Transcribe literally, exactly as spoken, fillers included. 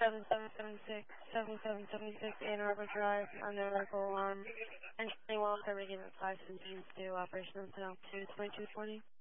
seven seven seven six, seven seven seven six Ann Arbor Drive, under medical alarm. And twenty-one, cover given five seventeen to operation until two twenty-two twenty.